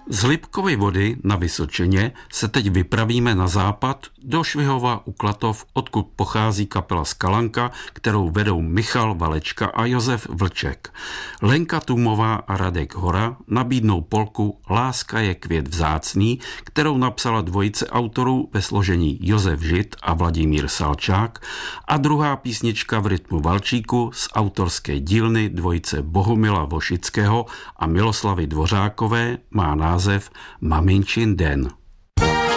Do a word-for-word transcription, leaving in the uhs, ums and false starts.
Z Lipkovy Vody na Vysočině se teď vypravíme na západ do Švihova u Klatov, odkud pochází kapela Skalanka, kterou vedou Michal Valečka a Josef Vlček. Lenka Tumová a Radek Hora nabídnou polku Láska je květ vzácný, kterou napsala dvojice autorů ve složení Josef Žid a Vladimír Salčák, a druhá písnička v rytmu valčíku z autorské dílny dvojice Bohumila Vošického a Miloslavy Dvořákové má název Maminčin den.